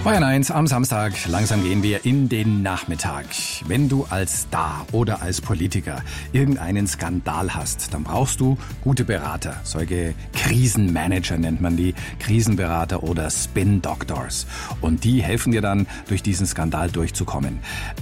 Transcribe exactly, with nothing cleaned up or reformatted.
Bayern eins am Samstag. Langsam gehen wir in den Nachmittag. Wenn du als Star oder als Politiker irgendeinen Skandal hast, dann brauchst du gute Berater. Solche Krisenmanager nennt man die, Krisenberater oder Spin Doctors. Und die helfen dir dann, durch diesen Skandal durchzukommen.